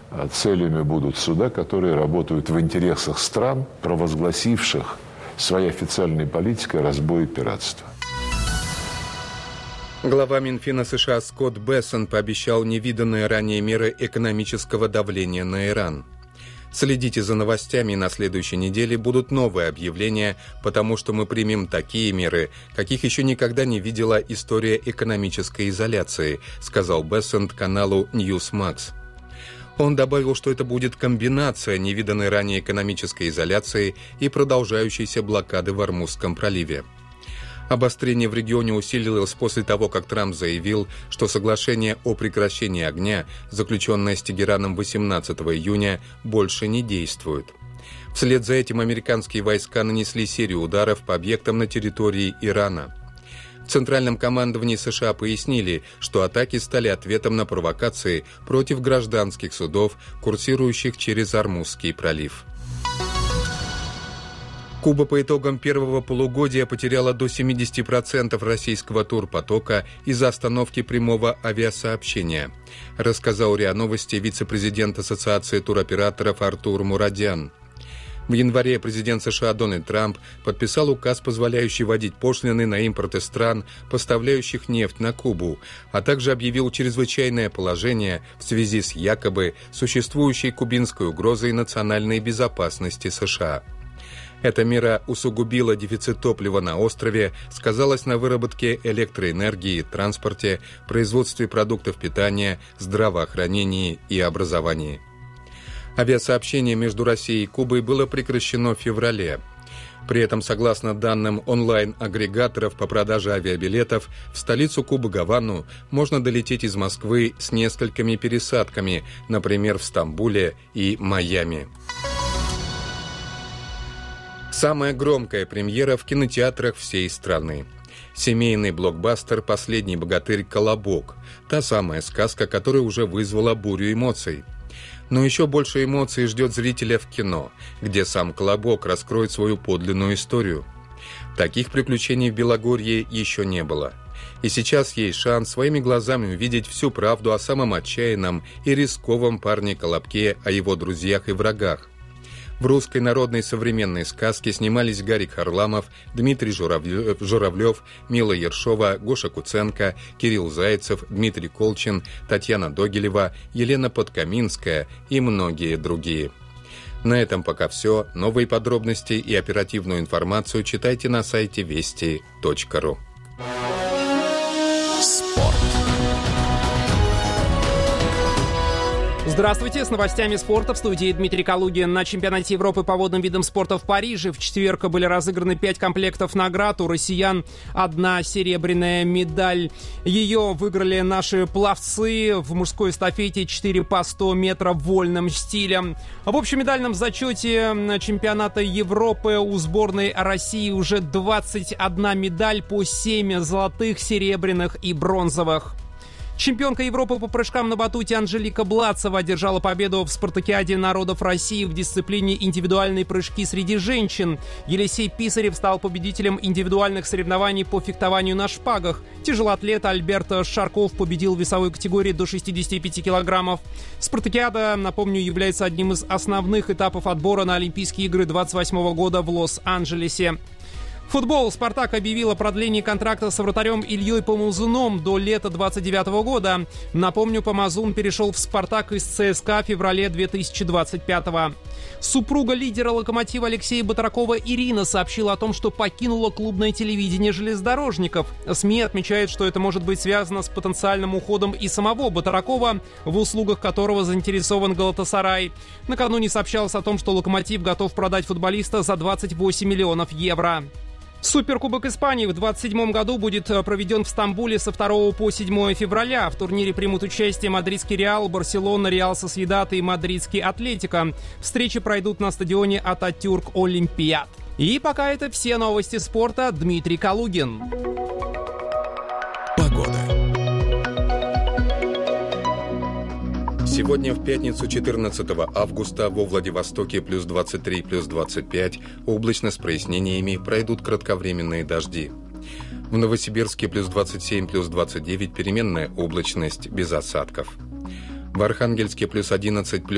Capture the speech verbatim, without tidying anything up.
целями будут суда, которые работают в интересах стран, провозгласивших своей официальной политикой разбой и пиратство. Глава Минфина США Скотт Бессент пообещал невиданные ранее меры экономического давления на Иран. Следите за новостями, на следующей неделе будут новые объявления, потому что мы примем такие меры, каких еще никогда не видела история экономической изоляции, сказал Бессент каналу Newsmax. Он добавил, что это будет комбинация невиданной ранее экономической изоляции и продолжающейся блокады в Ормузском проливе. Обострение в регионе усилилось после того, как Трамп заявил, что соглашение о прекращении огня, заключенное с Тегераном восемнадцатого июня, больше не действует. Вслед за этим американские войска нанесли серию ударов по объектам на территории Ирана. В Центральном командовании США пояснили, что атаки стали ответом на провокации против гражданских судов, курсирующих через Ормузский пролив. Куба по итогам первого полугодия потеряла до семьдесят процентов российского турпотока из-за остановки прямого авиасообщения, рассказал РИА Новости вице-президент Ассоциации туроператоров Артур Мурадян. В январе президент США Дональд Трамп подписал указ, позволяющий вводить пошлины на импорт из стран, поставляющих нефть на Кубу, а также объявил чрезвычайное положение в связи с якобы существующей кубинской угрозой национальной безопасности США. Эта мера усугубила дефицит топлива на острове, сказалась на выработке электроэнергии, транспорте, производстве продуктов питания, здравоохранении и образовании. Авиасообщение между Россией и Кубой было прекращено в феврале. При этом, согласно данным онлайн-агрегаторов по продаже авиабилетов, в столицу Кубы Гавану можно долететь из Москвы с несколькими пересадками, например, в Стамбуле и Майами. Самая громкая премьера в кинотеатрах всей страны. Семейный блокбастер «Последний богатырь. Колобок». Та самая сказка, которая уже вызвала бурю эмоций. Но еще больше эмоций ждет зрителя в кино, где сам Колобок раскроет свою подлинную историю. Таких приключений в Белогорье еще не было. И сейчас есть шанс своими глазами увидеть всю правду о самом отчаянном и рисковом парне Колобке, о его друзьях и врагах. В русской народной современной сказке снимались Гарик Харламов, Дмитрий Журавлев, Журавлев, Мила Ершова, Гоша Куценко, Кирилл Зайцев, Дмитрий Колчин, Татьяна Догилева, Елена Подкаминская и многие другие. На этом пока все. Новые подробности и оперативную информацию читайте на сайте вести точка ру. Спорт. Здравствуйте, с новостями спорта в студии Дмитрий Калугин. На чемпионате Европы по водным видам спорта в Париже в четверг были разыграны пять комплектов наград. У россиян одна серебряная медаль. Ее выиграли наши пловцы в мужской эстафете четыре по сто метров вольным стилем. В общем медальном зачете чемпионата Европы у сборной России уже двадцать одна медаль по семь золотых, серебряных и бронзовых. Чемпионка Европы по прыжкам на батуте Анжелика Блацева одержала победу в Спартакиаде народов России в дисциплине индивидуальные прыжки среди женщин. Елисей Писарев стал победителем индивидуальных соревнований по фехтованию на шпагах. Тяжелоатлет Альберт Шарков победил в весовой категории до шестидесяти пяти килограммов. Спартакиада, напомню, является одним из основных этапов отбора на Олимпийские игры двадцать восьмого года в Лос-Анджелесе. Футбол. «Спартак» объявил о продлении контракта с вратарем Ильей Помазуном до лета двадцать девятого года. Напомню, Помазун перешел в «Спартак» из ЦСКА в феврале две тысячи двадцать пятого. Супруга лидера «Локомотива» Алексея Батракова Ирина сообщила о том, что покинула клубное телевидение железнодорожников. СМИ отмечают, что это может быть связано с потенциальным уходом и самого Батракова, в услугах которого заинтересован Галатасарай. Накануне сообщалось о том, что «Локомотив» готов продать футболиста за двадцать восемь миллионов евро. Суперкубок Испании в двадцать седьмом году будет проведен в Стамбуле со второго по седьмое февраля. В турнире примут участие мадридский Реал, Барселона, Реал Сосьедад и мадридский Атлетико. Встречи пройдут на стадионе Ататюрк Олимпиад. И пока это все новости спорта. Дмитрий Калугин. Погода. Сегодня в пятницу четырнадцатого августа во Владивостоке плюс двадцать три, плюс двадцать пять, облачно с прояснениями, пройдут кратковременные дожди. В Новосибирске плюс двадцать семь, плюс двадцать девять, переменная облачность без осадков. В Архангельске плюс одиннадцать, плюс